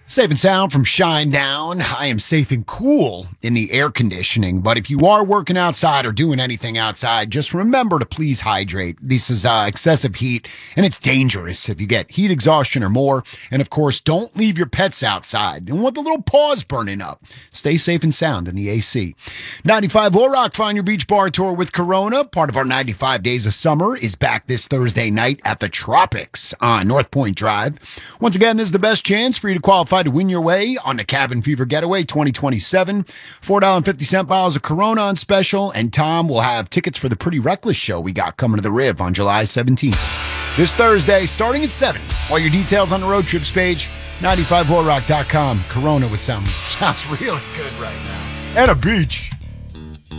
Safe and sound from Shine Down. I am safe and cool in the air conditioning, but if you are working outside or doing anything outside, just remember to please hydrate. This is excessive heat, and it's dangerous if you get heat exhaustion or more. And of course, don't leave your pets outside. Don't want the little paws burning up. Stay safe and sound in the AC. 95 All Rock Find Your Beach Bar Tour with Corona. Part of our 95 Days of Summer is back this Thursday night at the Tropics on North Point Drive. Once again, this is the best chance for you to qualify to win your way on the Cabin Fever Getaway 2027. $4.50 bottles of Corona on special, and Tom will have tickets for the Pretty Reckless show we got coming to the Riv on July 17th. This Thursday, starting at 7. All your details on the road trips page, 95allrock.com. Corona would sounds really good right now. And a beach.